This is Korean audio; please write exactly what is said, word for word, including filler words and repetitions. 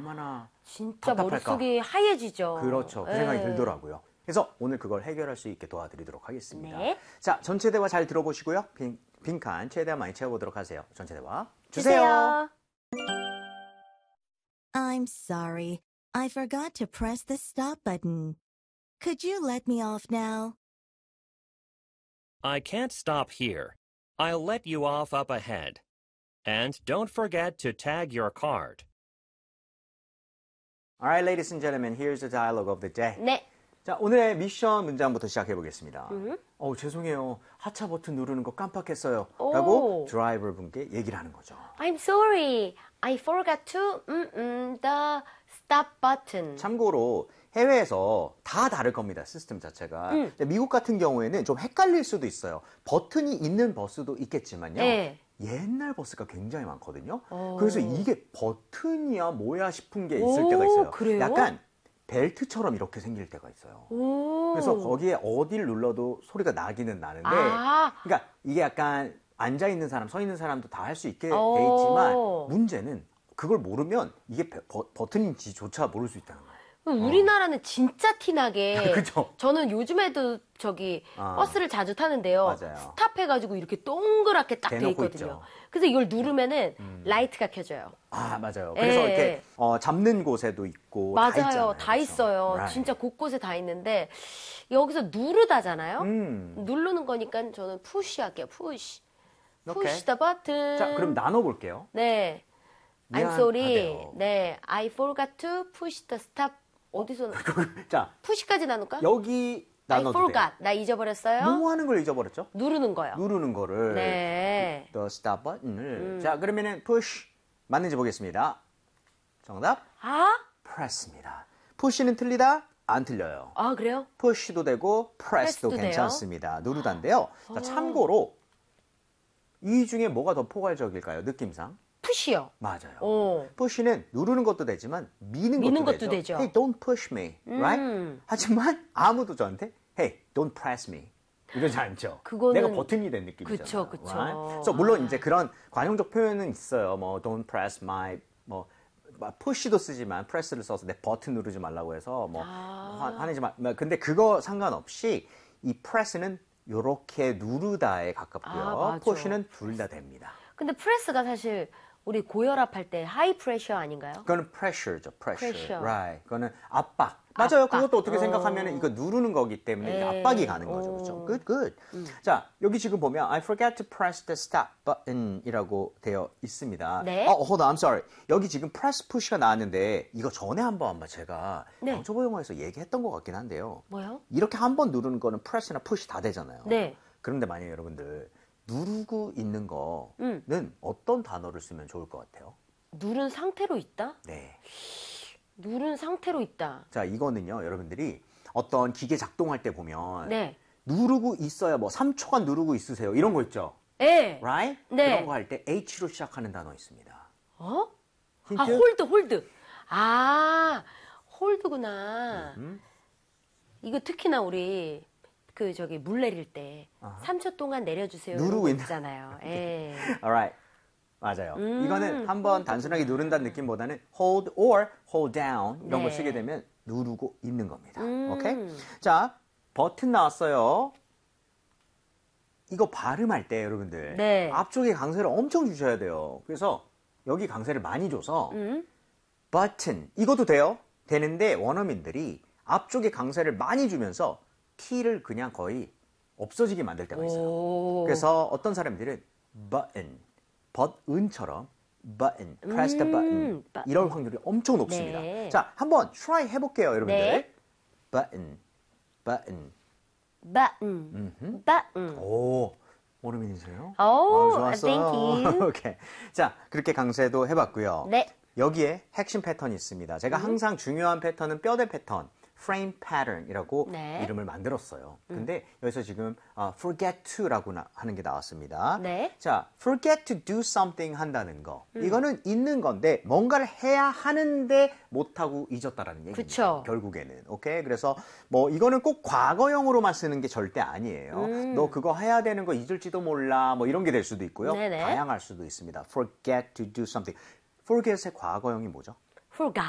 얼마나 진짜 답답할까? 머릿속이 하얘지죠. 그렇죠. 그 네. 생각이 들더라고요. 그래서 오늘 그걸 해결할 수 있게 도와드리도록 하겠습니다. 네. 자, 전체 대화 잘 들어보시고요. 빈, 빈칸 최대한 많이 채워보도록 하세요. 전체 대화 주세요. 주세요. I'm sorry. I forgot to press the stop button. Could you let me off now? I can't stop here. I'll let you off up ahead. And don't forget to tag your card. All right, ladies and gentlemen, here's the dialogue of the day. 네. 자, 오늘의 미션 문장부터 시작해 보겠습니다. 음. 어, 죄송해요. 하차 버튼 누르는 거 깜빡했어요. 오. 라고 드라이버 분께 얘기를 하는 거죠. I'm sorry. I forgot to 음, 음, the stop button. 참고로 해외에서 다 다를 겁니다. 시스템 자체가. 음. 근데 미국 같은 경우에는 좀 헷갈릴 수도 있어요. 버튼이 있는 버스도 있겠지만요. 네. 옛날 버스가 굉장히 많거든요. 오. 그래서 이게 버튼이야 뭐야 싶은 게 있을 오, 때가 있어요. 그래요? 약간 벨트처럼 이렇게 생길 때가 있어요. 오. 그래서 거기에 어디를 눌러도 소리가 나기는 나는데 아. 그러니까 이게 약간 앉아있는 사람, 서 있는 사람도 다 할 수 있게 돼 오. 있지만 문제는 그걸 모르면 이게 버, 버튼인지조차 모를 수 있다는 거예요. 우리나라는 진짜 티나게 그죠? 저는 요즘에도 저기 아. 버스를 자주 타는데요. 맞아요. 스탑해가지고 이렇게 동그랗게 딱 돼 대놓고 있거든요. 있죠. 그래서 이걸 누르면은 라이트가 켜져요. 아, 맞아요. 그래서 예. 이렇게 어, 잡는 곳에도 있고 맞아요. 다 있잖아요. 다 그렇죠? 있어요. Right. 진짜 곳곳에 다 있는데 여기서 누르다잖아요. 음. 누르는 거니까 저는 푸시 할게요. 푸시. 오케이. 푸시 더 버튼. 자, 그럼 나눠볼게요. 네. I'm 미안하대요. sorry. 네. I forgot to push the stop. 어디서 자, 푸시까지 나눌까? 여기 I 나눠도 forgot. 돼요. 나 잊어버렸어요. 뭐 하는 걸 잊어버렸죠? 누르는 거요. 누르는 거를 네. the stop button을 자, 그러면은 push 맞는지 보겠습니다. 정답 아? press입니다. push는 틀리다? 안 틀려요. 아, 그래요? push도 되고 press도 press도 괜찮습니다. 누르다인데요. 자, 참고로 이 중에 뭐가 더 포괄적일까요? 느낌상? 푸시요. 맞아요. 어. push는 누르는 것도 되지만 미는, 미는 것도, 것도 되죠. Hey, don't push me, right? 음. 하지만 아무도 저한테 Hey, don't press me 이러지 않죠. 그거는- 내가 버튼이 된 느낌이잖아요. 그쵸, 그쵸. right? 그래서 물론 이제 그런 관용적 표현은 있어요. 뭐 don't press my 뭐 push도 쓰지만 press를 써서 내 버튼 누르지 말라고 해서 뭐 아. 화, 화내지 마. 근데 그거 상관없이 이 press는 요렇게 누르다에 가깝고요. 아, 맞아. push는 둘 다 됩니다. 근데 프레스가 사실 우리 고혈압 할 때 하이 프레셔 아닌가요? 그거는 pressure죠, pressure. pressure. Right. 그거는 압박. 맞아요. 압박. 그것도 어떻게 어. 생각하면 이거 누르는 거기 때문에 이게 네. 압박이 가는 거죠. 어. 그렇죠? Good, good. 자, 여기 지금 보면 I forgot to press the stop button이라고 되어 있습니다. 네. 어, hold on, I'm sorry. 여기 지금 press push가 나왔는데 이거 전에 한번 아마 제가 네. 영초보 영어에서 얘기했던 것 같긴 한데요. 뭐요? 이렇게 한 번 누르는 거는 press나 push 다 되잖아요. 네. 그런데 만약에 여러분들 누르고 있는 거는 음. 어떤 단어를 쓰면 좋을 것 같아요? 누른 상태로 있다? 네. 누른 상태로 있다. 자, 이거는요, 여러분들이 어떤 기계 작동할 때 보면 네. 누르고 있어야 뭐 삼 초간 누르고 있으세요. 이런 거 있죠. 네. Right? 네. 그런 거 할 때 H로 시작하는 단어 있습니다. 어? 힌트? 아, 홀드, 홀드. 아, 홀드구나. 음. 이거 특히나 우리 그 저기 물 내릴 때 아하. 삼 초 동안 내려주세요. 누르고 이런 거 있는- 있잖아요. 예. Alright. 맞아요. 음, 이거는 한번 단순하게 누른다는 느낌보다는 hold or hold down 이런 걸 네. 쓰게 되면 누르고 있는 겁니다. 음. 오케이? 자, 버튼 나왔어요. 이거 발음할 때 여러분들 네. 앞쪽에 강세를 엄청 주셔야 돼요. 그래서 여기 강세를 많이 줘서 음. button 이것도 돼요. 되는데 원어민들이 앞쪽에 강세를 많이 주면서 T를 그냥 거의 없어지게 만들 때가 있어요. 오. 그래서 어떤 사람들은 button, button처럼 button, press the 음, button button. 이럴 확률이 엄청 높습니다. 네. 자, 한번 try 해볼게요, 여러분들. 네. button, button. button. button. 오, 원어민이세요? 오, 아, 좋았어요. thank you. 오케이. 자, 그렇게 강세도 해봤고요. 네. 여기에 핵심 패턴이 있습니다. 제가 항상 중요한 패턴은 뼈대 패턴, frame pattern이라고 네. 이름을 만들었어요. 근데 여기서 지금 어, forget to라고 나, 하는 게 나왔습니다. 네. 자, forget to do something 한다는 거. 이거는 있는 건데 뭔가를 해야 하는데 못하고 잊었다라는 얘기입니다. 그쵸. 결국에는. 오케이? 그래서 뭐 이거는 꼭 과거형으로만 쓰는 게 절대 아니에요. 음. 너 그거 해야 되는 거 잊을지도 몰라. 뭐 이런 게 될 수도 있고요. 네네. 다양할 수도 있습니다. forget to do something. forget의 과거형이 뭐죠? forgot.